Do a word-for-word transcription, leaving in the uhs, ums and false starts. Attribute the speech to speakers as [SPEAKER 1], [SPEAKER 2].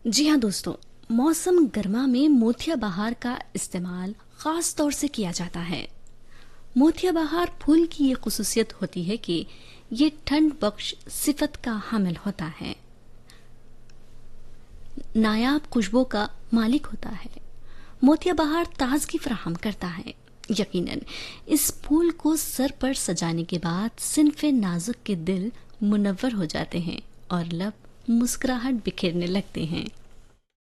[SPEAKER 1] जी हाँ दोस्तों, मौसम गर्मा में मोतिया बहार का इस्तेमाल खास तौर से किया जाता है। मोतिया बहार फूल की ये खुसूसियत होती है कि ये ठंड बख्श सिफत का हामिल होता है, नायाब खुशबू का मालिक होता है। मोतिया बहार ताजगी फराहम करता है। यकीनन इस फूल को सर पर सजाने के बाद सिनफे नाजुक के दिल मुनव्वर हो जाते हैं और लब मुस्कुराहट बिखेरने लगते हैं।